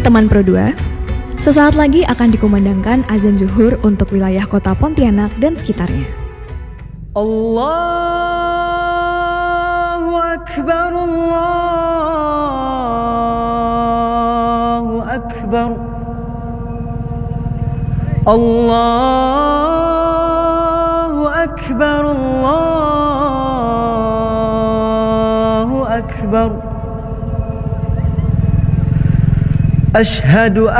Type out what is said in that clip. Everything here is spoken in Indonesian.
Teman Pro 2, sesaat lagi akan dikumandangkan azan zuhur untuk wilayah kota Pontianak dan sekitarnya. Allahu Akbar, Allahu Akbar, Allahu Akbar, Allahu Akbar. Ashhadu